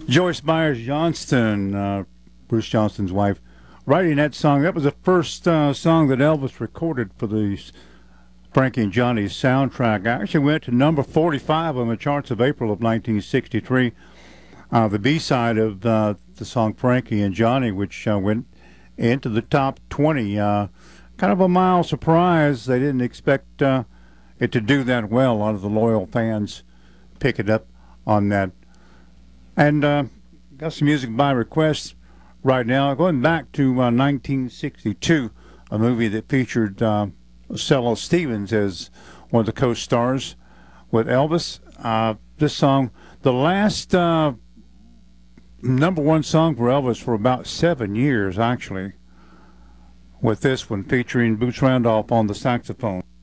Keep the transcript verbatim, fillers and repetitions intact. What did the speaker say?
Joyce Myers Johnston, uh, Bruce Johnston's wife, writing that song. That was the first uh, song that Elvis recorded for the Frankie and Johnny's soundtrack. Actually went to number forty-five on the charts of April of nineteen sixty-three. Uh, the B-side of uh, the song Frankie and Johnny, which uh, went into the top twenty. Uh, kind of a mild surprise. They didn't expect uh, it to do that well. A lot of the loyal fans pick it up on that. And uh, got some music by request right now. Going back to uh, nineteen sixty-two, a movie that featured uh, Stella Stevens as one of the co-stars with Elvis. Uh, this song, the last uh, number one song for Elvis for about seven years, actually, with this one featuring Boots Randolph on the saxophone.